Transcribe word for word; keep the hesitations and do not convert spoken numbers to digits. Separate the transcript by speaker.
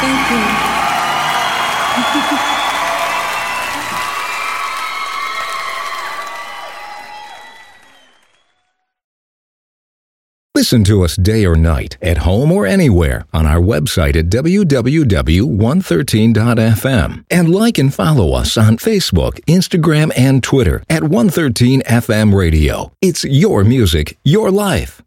Speaker 1: Thank you.
Speaker 2: Listen to us day or night, at home or anywhere, on our website at w w w dot one thirteen dot f m. And like and follow us on Facebook, Instagram, and Twitter at one thirteen F M Radio. It's your music, your life.